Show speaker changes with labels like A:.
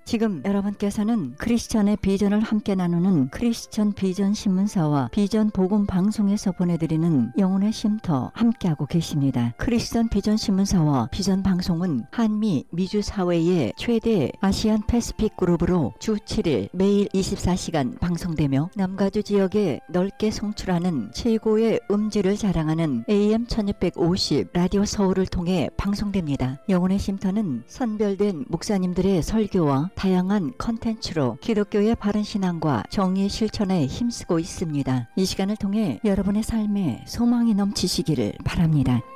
A: 지금 여러분께서는 크리스천의 비전을 함께 나누는 크리스천 비전 신문사와 비전 복음 방송에서 보내드리는 영혼의 쉼터 함께하고 계십니다. 크리스천 비전 신문사와 비전 방송은 한미 미주 사회의 최대 아시안 패시픽 그룹으로 주 7일 매일 24시간 방송되며 남가주 지역에 넓게 송출하는 최고의 음질을 자랑하는 AM 1650 라디오 서울을 통해 방송됩니다. 영혼의 쉼터는 선별된 목사님들의 설교와 다양한 컨텐츠로 기독교의 바른 신앙과 정의 실천에 힘쓰고 있습니다. 이 시간을 통해 여러분의 삶에 소망이 넘치시기를 바랍니다.